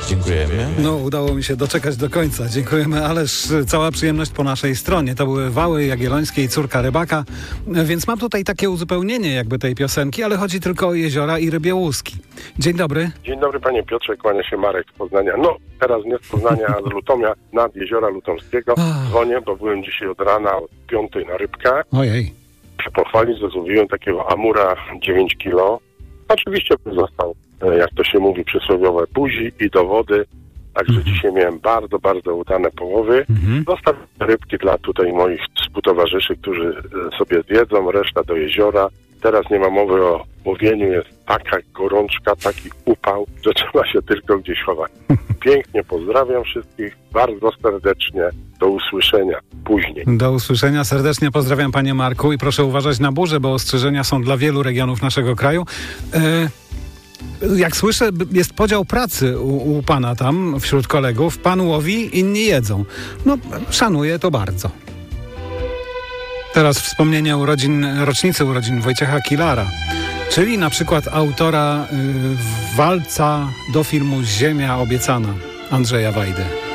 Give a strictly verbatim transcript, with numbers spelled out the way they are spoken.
Dziękujemy. No, udało mi się doczekać do końca. Dziękujemy, ależ cała przyjemność po naszej stronie. To były Wały Jagiellońskie i Córka Rybaka, więc mam tutaj takie uzupełnienie jakby tej piosenki, ale chodzi tylko o jeziora i rybie łuski. Dzień dobry. Dzień dobry panie Piotrze, kłania się Marek z Poznania. No, teraz nie z Poznania, a z Lutomia, nad jeziora Lutomskiego. Dzwonię, bo byłem dzisiaj od rana od piątej na rybkach. Ojej. Się pochwalić, że złowiłem takiego amura dziewięć kilo. Oczywiście został, jak to się mówi, przysłowiowe buzi i do wody. Także mhm. dzisiaj miałem bardzo, bardzo udane połowy. Mhm. Zostawiam rybki dla tutaj moich współtowarzyszy, którzy sobie zjedzą, reszta do jeziora. Teraz nie ma mowy o łowieniu, jest taka gorączka, taki upał, że trzeba się tylko gdzieś chować. Pięknie pozdrawiam wszystkich, bardzo serdecznie, do usłyszenia później. Do usłyszenia, serdecznie pozdrawiam panie Marku i proszę uważać na burze, bo ostrzeżenia są dla wielu regionów naszego kraju. E- Jak słyszę, jest podział pracy u, u pana tam, wśród kolegów. Pan łowi, inni jedzą. No, szanuję to bardzo. Teraz wspomnienie urodzin, rocznicy urodzin Wojciecha Kilara, czyli na przykład autora y, walca do filmu Ziemia obiecana Andrzeja Wajdy.